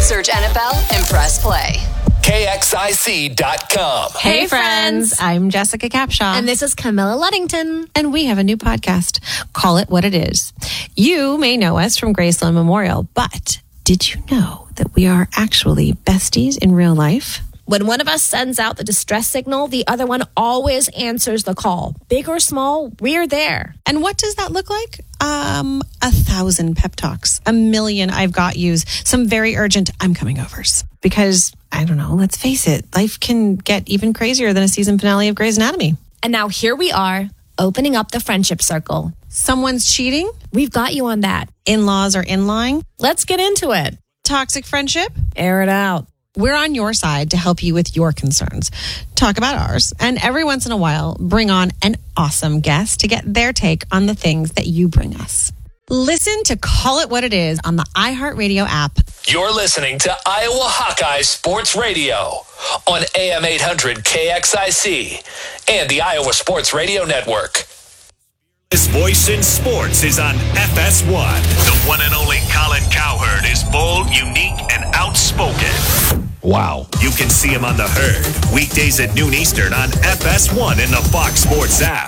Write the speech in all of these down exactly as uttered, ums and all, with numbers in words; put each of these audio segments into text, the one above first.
Search N F L and press play. K X I C dot com. Hey, friends. I'm Jessica Capshaw. And this is Camilla Luddington. And we have a new podcast. Call It What It Is. You may know us from Graceland Memorial, but did you know that we are actually besties in real life? When one of us sends out the distress signal, the other one always answers the call. Big or small, we're there. And what does that look like? Um, a thousand pep talks, a million I've got yous, some very urgent I'm coming overs. Because, I don't know, let's face it, life can get even crazier than a season finale of Grey's Anatomy. And now here we are, opening up the friendship circle. Someone's cheating? We've got you on that. In-laws are in-lying? Let's get into it. Toxic friendship? Air it out. We're on your side to help you with your concerns. Talk about ours. And every once in a while, bring on an awesome guest to get their take on the things that you bring us. Listen to Call It What It Is on the iHeartRadio app. You're listening to Iowa Hawkeye Sports Radio on A M eight hundred K X I C and the Iowa Sports Radio Network. His voice in sports is on F S one. The one and only Colin Cowherd is bold, unique, and outspoken. Wow. You can see him on The Herd, weekdays at noon Eastern on F S one in the Fox Sports app.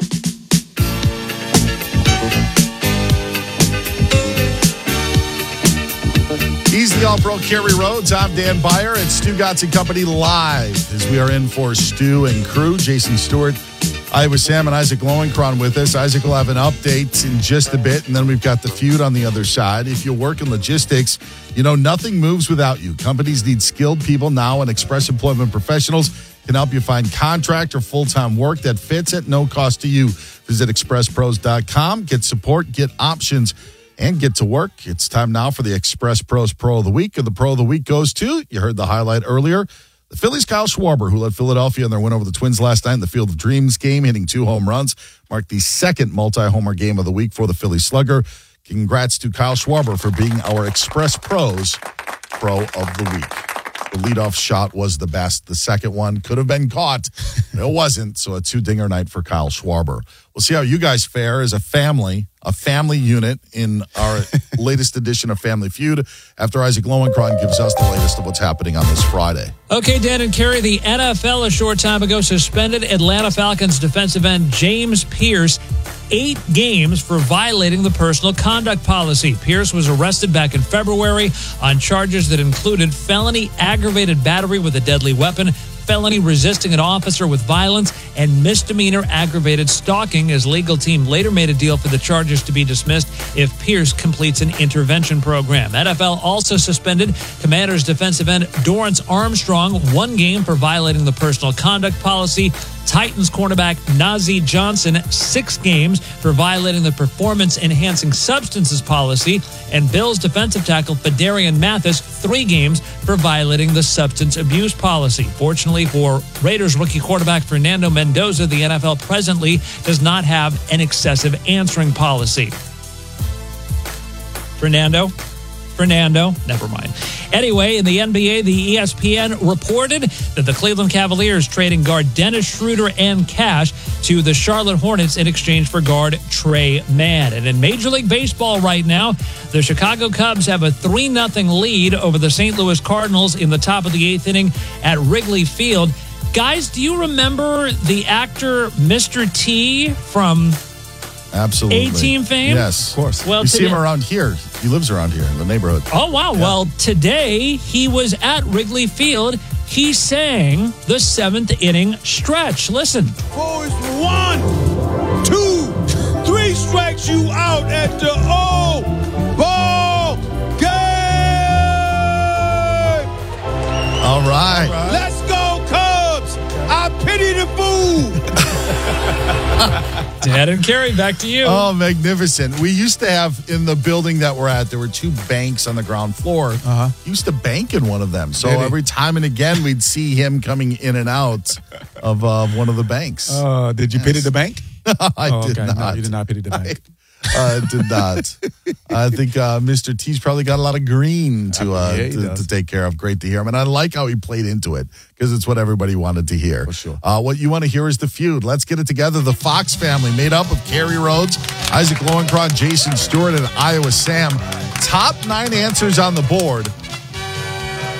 He's the All-Pro Kerry Rhodes. I'm Dan Byer at Stu Gatz and Company live as we are in for Stu and crew. Jason Stewart, Iowa Sam, and Isaac Lowenkron with us. Isaac will have an update in just a bit, and then we've got the feud on the other side. If you work in logistics, you know nothing moves without you. Companies need skilled people now, and Express Employment Professionals can help you find contract or full-time work that fits at no cost to you. Visit express pros dot com. Get support, get options, and get to work. It's time now for the Express Pros Pro of the Week. And the Pro of the Week goes to, you heard the highlight earlier, the Phillies' Kyle Schwarber, who led Philadelphia in their win over the Twins last night in the Field of Dreams game, hitting two home runs, marked the second multi-homer game of the week for the Philly Slugger. Congrats to Kyle Schwarber for being our Express Pros Pro of the Week. The leadoff shot was the best. The second one could have been caught. It wasn't, so a two-dinger night for Kyle Schwarber. We'll see how you guys fare as a family, a family unit in our latest edition of Family Feud after Isaac Lowenkron gives us the latest of what's happening on this Friday. Okay, Dan and Kerry, the N F L a short time ago suspended Atlanta Falcons defensive end James Pierce eight games for violating the personal conduct policy. Pierce was arrested back in February on charges that included felony aggravated battery with a deadly weapon, felony resisting an officer with violence, and misdemeanor aggravated stalking. His legal team later made a deal for the charges to be dismissed if Pierce completes an intervention program. N F L also suspended Commanders defensive end Dorrance Armstrong one game for violating the personal conduct policy. Titans cornerback Nazeeh Johnson six games for violating the performance-enhancing substances policy, and Bills defensive tackle Fedarian Mathis three games for violating the substance abuse policy. Fortunately for Raiders rookie quarterback Fernando Mendoza, the N F L presently does not have an excessive answering policy. Fernando? Fernando? Never mind. Anyway, in the N B A, the E S P N reported that the Cleveland Cavaliers trading guard Dennis Schroeder and cash to the Charlotte Hornets in exchange for guard Trey Mann. And in Major League Baseball right now, the Chicago Cubs have a three nothing lead over the Saint Louis Cardinals in the top of the eighth inning at Wrigley Field. Guys, do you remember the actor Mister T from Absolutely. A-Team fame? Yes, of course. Well, you see today- him around here. He lives around here in the neighborhood. Oh, wow. Yeah. Well, today he was at Wrigley Field. He sang the seventh inning stretch. Listen. Oh, it's one, two, three strikes you out at the O ball game. All right. All right. Let's go, Cubs. I pity the fool. Dan and Kerry, back to you. Oh, magnificent. We used to have, in the building that we're at, there were two banks on the ground floor. Uh-huh. He used to bank in one of them. So Really? every time and again, we'd see him coming in and out of uh, one of the banks. Uh, did you Yes. pity the bank? I oh, did okay. not. No, you did not pity the bank. I uh, did not. I think uh, Mister T's probably got a lot of green to uh, Yeah, he to, does. to take care of. Great to hear him. And I like how he played into it because it's what everybody wanted to hear. For sure. Uh, what you want to hear is the feud. Let's get it together. The Fox family made up of Kerry Rhodes, Isaac Lowenkron, Jason Stewart, and Iowa Sam. Top nine answers on the board.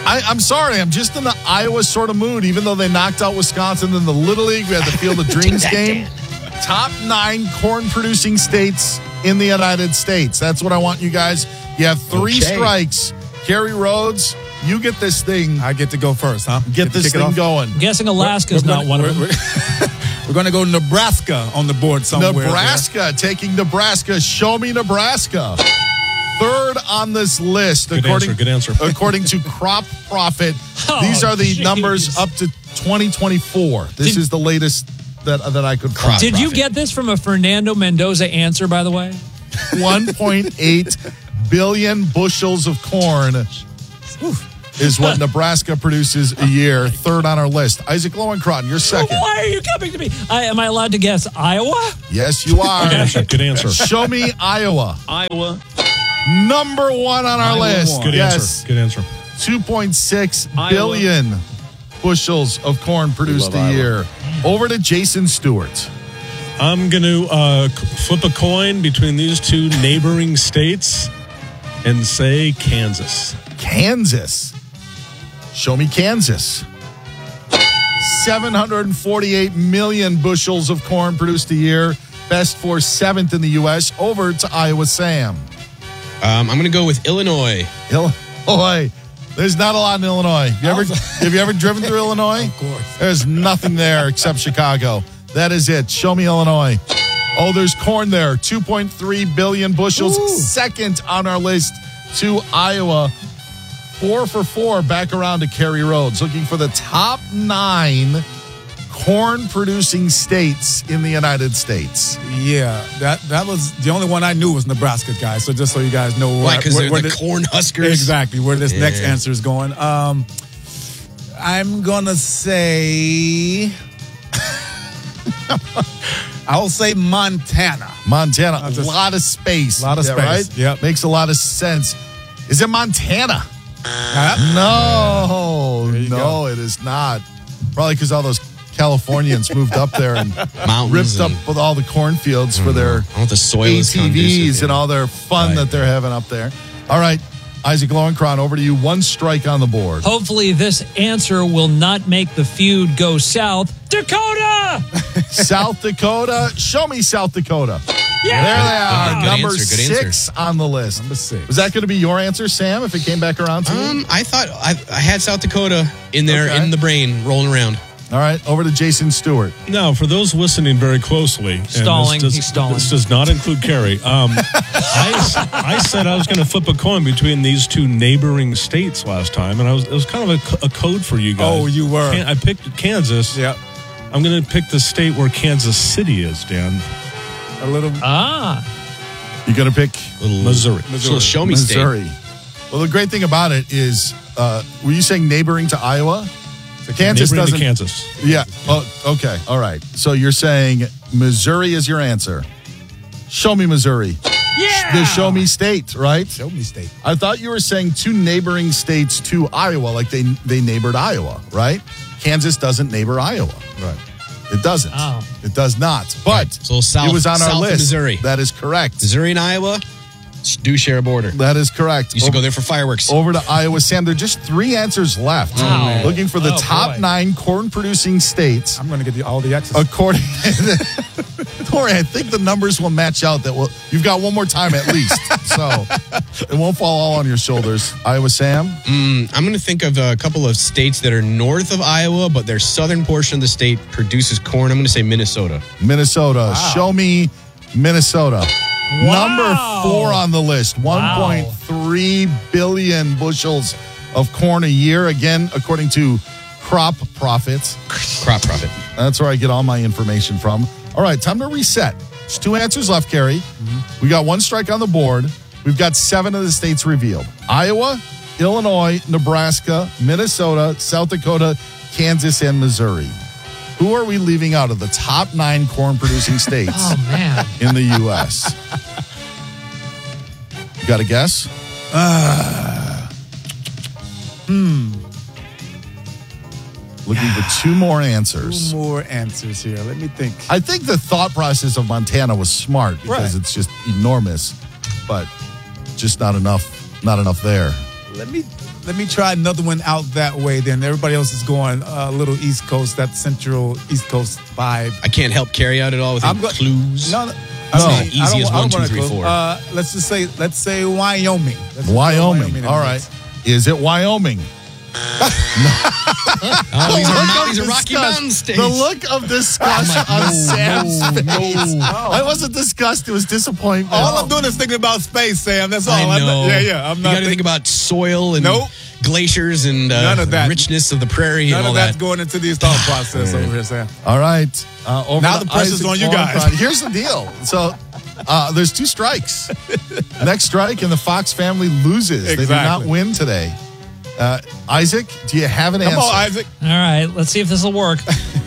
I, I'm sorry. I'm just in the Iowa sort of mood, even though they knocked out Wisconsin in the Little League. We had the Field of Dreams game. Top nine corn-producing states in the United States. That's what I want you guys. You have three okay. strikes. Kerry Rhodes, you get this thing. I get to go first, huh? Get, get this thing going. I'm guessing Alaska's we're, we're not gonna, one we're, of them. We're, we're going to go Nebraska on the board somewhere. Nebraska, there. taking Nebraska. Show me Nebraska. Third on this list, good according, answer, good answer. according to Crop Profit. Oh, these are the geez. numbers up to twenty twenty-four. This Did, is the latest that that I could find. Did you get this from a Fernando Mendoza answer, by the way? one point eight billion bushels of corn is what Nebraska produces a year. Third on our list. Isaac Lowenkron, you're second. Why are you coming to me? I, am I allowed to guess Iowa? Yes, you are. Good answer. Good answer. Show me Iowa. Iowa. Number one on our Iowa list. One. Good yes. answer. Good answer. two point six Iowa. billion bushels of corn produced a Iowa. year. Over to Jason Stewart. I'm going to uh, flip a coin between these two neighboring states and say Kansas. Kansas. Show me Kansas. seven hundred forty-eight million bushels of corn produced a year. Best for seventh in the U S. Over to Iowa Sam. Um, I'm going to go with Illinois. Illinois. There's not a lot in Illinois. You ever, have you ever driven through Illinois? Of course. There's nothing there except Chicago. That is it. Show me Illinois. Oh, there's corn there. two point three billion bushels. Ooh. Second on our list to Iowa. Four for four back around to Kerry Rhodes. Looking for the top nine corn-producing states in the United States. Yeah, that that was the only one I knew was Nebraska, guys. So just so you guys know why, because they're where the this, corn huskers. Exactly where this yeah. next answer is going. Um, I'm gonna say, I'll say Montana. Montana, a just, lot of space. A lot of yeah, space. Right? Yep. Makes a lot of sense. Is it Montana? Uh, no, no, go. it is not. Probably because all those Californians moved up there and Mountains ripped and, up with all the cornfields for their I want the soil A T Vs and all their fun right. that they're having up there. All right, Isaac Lowenkron, over to you. One strike on the board. Hopefully this answer will not make the feud go south. Dakota! South Dakota. Show me South Dakota. Yeah. There they are. Good Number answer, good six answer. on the list. Number six. Was that going to be your answer, Sam, if it came back around to you? Um, I thought I, I had South Dakota in there, Okay. in the brain, rolling around. All right, over to Jason Stewart. Now, for those listening very closely, and Stalling, this does, he's stalling. This does not include Kerry. Um, I, I said I was going to flip a coin between these two neighboring states last time, and I was it was kind of a, co- a code for you guys. Oh, you were. Can- I picked Kansas. Yep. I'm going to pick the state where Kansas City is, Dan. A little. Ah. You going to pick Little, Missouri. Missouri. Show me Missouri? state. Well, the great thing about it is, uh, were you saying neighboring to Iowa? Kansas Neighboring doesn't. to Kansas. Yeah. Oh, okay. All right. So you're saying Missouri is your answer. Show me Missouri. Yeah. The show me state, right? Show me state. I thought you were saying two neighboring states to Iowa, like they they neighbored Iowa, right? Kansas doesn't neighbor Iowa. Right. It doesn't. Oh. It does not. But Right. So south- it was on south our of list. Missouri. That is correct. Missouri and Iowa do share a border. That is correct. Used to Over- go there for fireworks. Over to Iowa. Sam, there are just three answers left. Wow. Looking for the Oh, top boy. nine corn-producing states. I'm going to get the, all the X's. According, don't worry, I think the numbers will match out. That will. You've got one more time at least, so it won't fall all on your shoulders. Iowa, Sam. Mm, I'm going to think of a couple of states that are north of Iowa, but their southern portion of the state produces corn. I'm going to say Minnesota. Minnesota. Show me Minnesota. Wow. Number four on the list. one point three billion bushels of corn a year. Again, according to Crop Profits. Crop profit. That's where I get all my information from. All right, time to reset. There's two answers left, Kerry. Mm-hmm. We got one strike on the board. We've got seven of the states revealed. Iowa, Illinois, Nebraska, Minnesota, South Dakota, Kansas, and Missouri. Who are we leaving out of the top nine corn-producing states Oh, man. in the U S? You got a guess? Uh, hmm. Looking for two more answers. Two more answers here. Let me think. I think the thought process of Montana was smart because Right. it's just enormous, but just not enough. Not enough there. Let me let me try another one out that way. Then everybody else is going uh, a little East Coast, that Central East Coast vibe. I can't help carry out at all with I'm any go- clues. No, no. I No, mean, easy I don't- as I one, don't two, want a three, clue. four. Uh, let's just say, let's say Wyoming. Let's just Wyoming. go All right. Is it Wyoming? Oh, these are, mo- these are Rocky Disgust. Mountain states. The look of disgust I'm like, on no, Sam's no, face. no. I wasn't disgust. It was disappointment. All I'm doing is thinking about space, Sam. That's all. I I'm know. not, yeah, yeah. I'm you not got to think about soil and Nope. glaciers and uh, None of that. richness of the prairie None and all of that's that. going into the thought process over here, Sam. All right. Uh, over Now to the pressure's Isaac on you guys. Lowenkron. Here's the deal. So uh, there's two strikes. Next strike, and the Fox family loses. They do not Exactly. win today. Uh, Isaac, do you have an Come answer? on, Isaac. All right, let's see if this will work.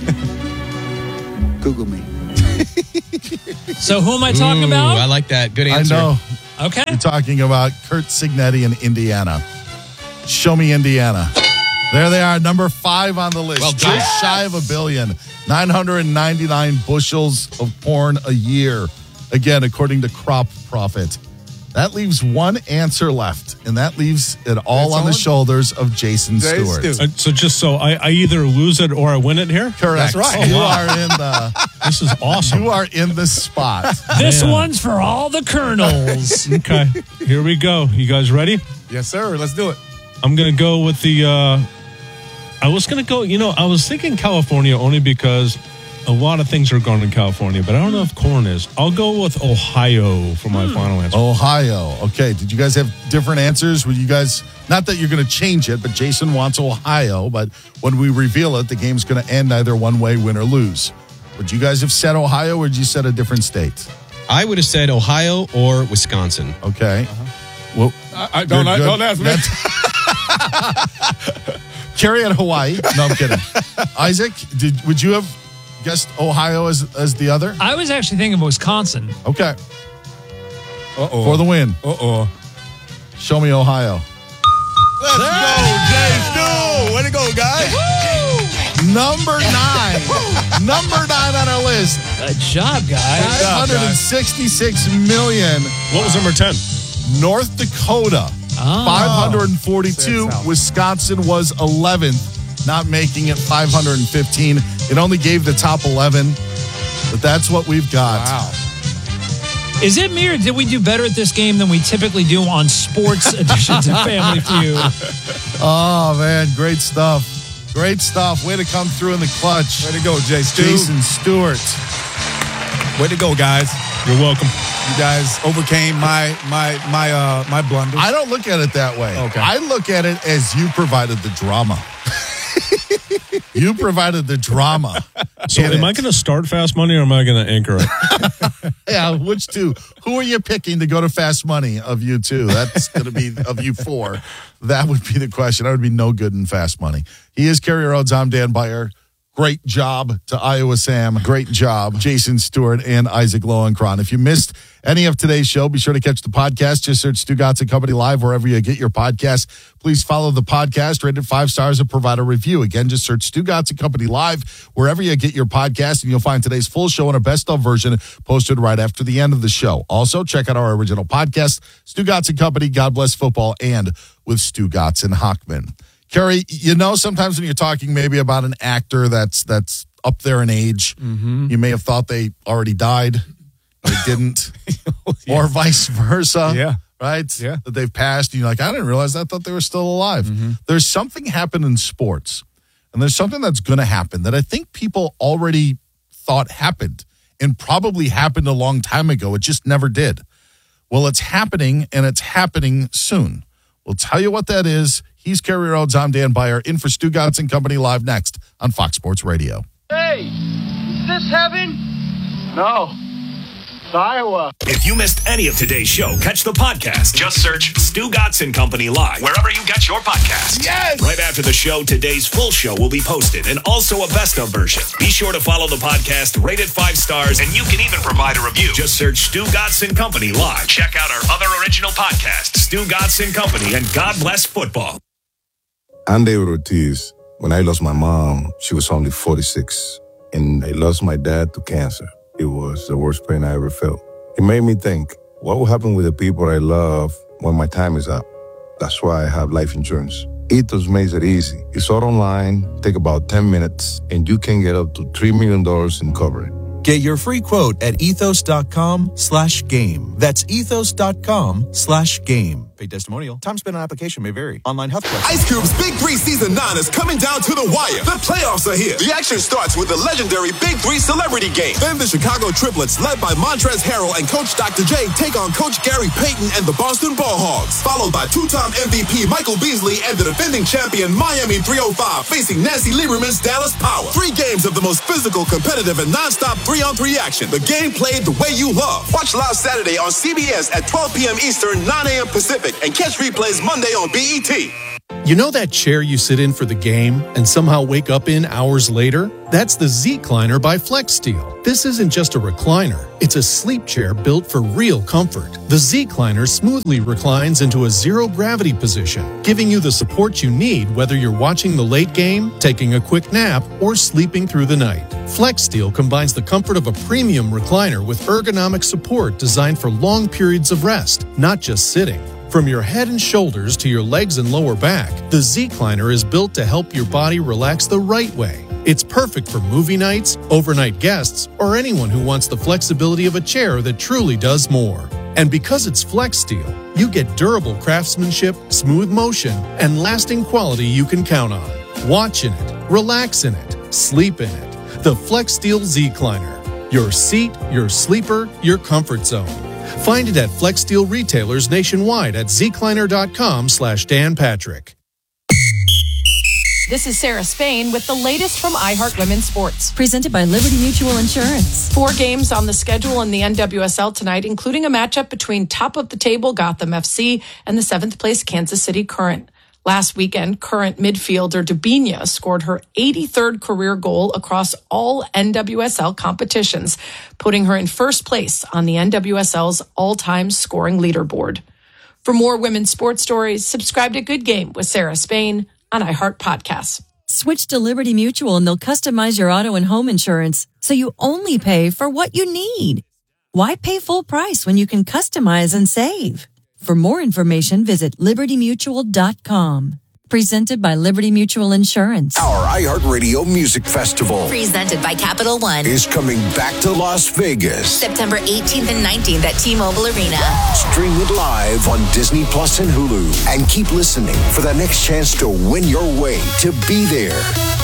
Google me. So who am I talking Ooh, about? I like that. Good I answer. know. Okay. You're talking about Kurt Signetti in Indiana. Show me Indiana. There they are, number five on the list. Well done. Just shy of a billion. nine hundred ninety-nine bushels of corn a year. Again, according to Crop Profit. That leaves one answer left, and that leaves it all It's on the on shoulders of Jason Jay Stewart. Stu. Uh, so just so I, I either lose it or I win it here? Correct. That's right. You Oh, wow. are in the This is awesome. you are in the spot. This Man. one's for all the colonels. Okay, here we go. You guys ready? Yes, sir. Let's do it. I'm going to go with the, uh, I was going to go, you know, I was thinking California only because a lot of things are grown in California, but I don't know if corn is. I'll go with Ohio for my final answer. Ohio. Okay. Did you guys have different answers? Would you guys, not that you're going to change it, but Jason wants Ohio. But when we reveal it, the game's going to end either one way, win or lose. Would you guys have said Ohio, or did you said a different state? I would have said Ohio or Wisconsin. Okay. Well, I, I don't, you're I, good. don't ask me. Carry at Hawaii. No, I'm kidding. Isaac, did would you have guessed Ohio as as the other? I was actually thinking of Wisconsin. Okay. Uh-oh. For the win. Uh-oh. Show me Ohio. Let's go, Jay Stu. Way to go, guys. Number nine. Number nine on our list. Good job, guys. five hundred sixty-six million. What was number ten? North Dakota. Oh. five hundred forty-two. South. Wisconsin was eleventh, not making it five hundred fifteen. It only gave the top eleven, but that's what we've got. Wow. Is it me or did we do better at this game than we typically do on sports editions of Family Feud? Oh, man, great stuff. Great stuff. Way to come through in the clutch. Way to go, Jay Stu. Jason Stewart. Way to go, guys. You're welcome. You guys overcame my my my uh my blunders. I don't look at it that way. Okay. I look at it as you provided the drama. You provided the drama. So in am I it. going to start Fast Money or am I going to anchor it? Yeah, which two? Who are you picking to go to Fast Money of you two? That's going to be of you four. That would be the question. I would be no good in Fast Money. He is Kerry Rhodes. I'm Dan Beyer. Great job to Iowa Sam. Great job, Jason Stewart and Isaac Lowenkron. If you missed any of today's show, be sure to catch the podcast. Just search Stu Gotts and Company Live wherever you get your podcast. Please follow the podcast, rate it five stars, and provide a review. Again, just search Stu Gotts and Company Live wherever you get your podcast, and you'll find today's full show and a best-of version posted right after the end of the show. Also, check out our original podcast, Stu Gotts and Company, God Bless Football, and with Stu Gotts and Hockman. Kerry, you know, sometimes when you're talking maybe about an actor that's that's up there in age, Mm-hmm. you may have thought they already died, but they didn't, or vice versa. Yeah. Right? Yeah. That they've passed. And you're like, I didn't realize that. I thought they were still alive. Mm-hmm. There's something happened in sports, and there's something that's going to happen that I think people already thought happened and probably happened a long time ago. It just never did. Well, it's happening, and it's happening soon. We'll tell you what that is. He's Kerry Rhodes. I'm Dan Beyer. In for Stu Gotts and Company Live next on Fox Sports Radio. Hey, is this heaven? No. It's Iowa. If you missed any of today's show, catch the podcast. Just search Stu Gotts and Company Live wherever you get your podcasts. Yes! Right after the show, today's full show will be posted and also a best of version. Be sure to follow the podcast, rate it five stars, and you can even provide a review. Just search Stu Gotts and Company Live. Check out our other original podcasts, Stu Gotts and Company and God Bless Football. I'm David Ortiz. When I lost my mom, she was only forty-six, and I lost my dad to cancer. It was the worst pain I ever felt. It made me think, what will happen with the people I love when my time is up? That's why I have life insurance. Ethos makes it easy. It's all online, take about ten minutes, and you can get up to three million dollars in coverage. Get your free quote at ethos.com slash game. That's ethos.com slash game. Paid testimonial. Time spent on application may vary. Online health questions. Ice Cube's Big Three Season nine is coming down to the wire. The playoffs are here. The action starts with the legendary Big Three Celebrity Game. Then the Chicago Triplets, led by Montrezl Harrell and Coach Doctor J, take on Coach Gary Payton and the Boston Ball Hogs. Followed by two-time M V P Michael Beasley and the defending champion Miami three oh five facing Nancy Lieberman's Dallas Power. Three games of the most physical, competitive, and non-stop three-on-three action. The game played the way you love. Watch live Saturday on C B S at twelve p.m. Eastern, nine a.m. Pacific, and catch replays Monday on B E T. You know that chair you sit in for the game and somehow wake up in hours later? That's the Z-Cliner by FlexSteel. This isn't just a recliner. It's a sleep chair built for real comfort. The Z-Cliner smoothly reclines into a zero-gravity position, giving you the support you need whether you're watching the late game, taking a quick nap, or sleeping through the night. FlexSteel combines the comfort of a premium recliner with ergonomic support designed for long periods of rest, not just sitting. From your head and shoulders to your legs and lower back, the Z-Cliner is built to help your body relax the right way. It's perfect for movie nights, overnight guests, or anyone who wants the flexibility of a chair that truly does more. And because it's FlexSteel, you get durable craftsmanship, smooth motion, and lasting quality you can count on. Watch in it, relax in it, sleep in it. The FlexSteel Z-Cliner. Your seat, your sleeper, your comfort zone. Find it at FlexSteel retailers nationwide at zcliner.com slash Dan Patrick. This is Sarah Spain with the latest from iHeart Women's Sports. Presented by Liberty Mutual Insurance. Four games on the schedule in the N W S L tonight, including a matchup between top-of-the-table Gotham F C and the seventh-place Kansas City Current. Last weekend, Current midfielder Dubinha scored her eighty-third career goal across all N W S L competitions, putting her in first place on the N W S L's all-time scoring leaderboard. For more women's sports stories, subscribe to Good Game with Sarah Spain on iHeart Podcasts. Switch to Liberty Mutual and they'll customize your auto and home insurance so you only pay for what you need. Why pay full price when you can customize and save? For more information, visit liberty mutual dot com. Presented by Liberty Mutual Insurance. Our iHeartRadio Music Festival, presented by Capital One, is coming back to Las Vegas. September eighteenth and nineteenth at T-Mobile Arena. Stream it live on Disney Plus and Hulu. And keep listening for the next chance to win your way to be there.